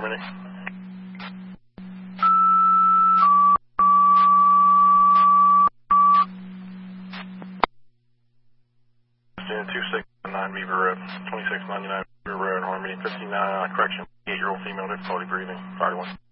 Harmony. 2699 Beaver Road, 2699 Beaver Road, Harmony, 59, correction, 8-year-old female, difficulty breathing, priority 1.